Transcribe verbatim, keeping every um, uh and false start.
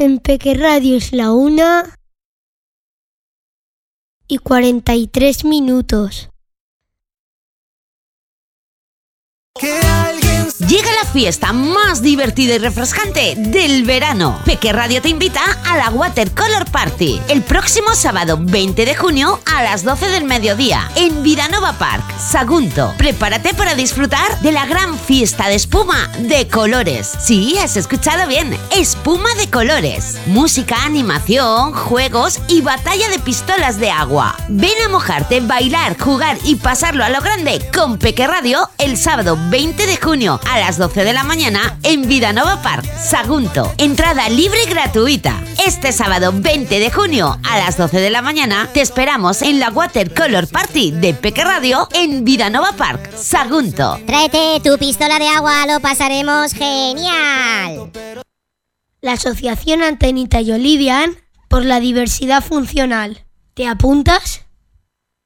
En Peque Radio es la una y cuarenta y tres minutos. Llega la fiesta más divertida y refrescante del verano. Peque Radio te invita a la Watercolor Party el próximo sábado veinte de junio a las doce del mediodía en Vidanova Park, Sagunto. Prepárate para disfrutar de la gran fiesta de espuma de colores. Sí, has escuchado bien, espuma de colores. Música, animación, juegos y batalla de pistolas de agua. Ven a mojarte, bailar, jugar y pasarlo a lo grande con Peque Radio el sábado veinte de junio a las doce de la mañana en Vidanova Park, Sagunto. Entrada libre y gratuita. Este sábado veinte de junio a las doce de la mañana te esperamos en la Watercolor Party de Peque Radio en Vidanova Park, Sagunto. Tráete tu pistola de agua, lo pasaremos genial. La Asociación Antenita y Olivian por la diversidad funcional. ¿Te apuntas?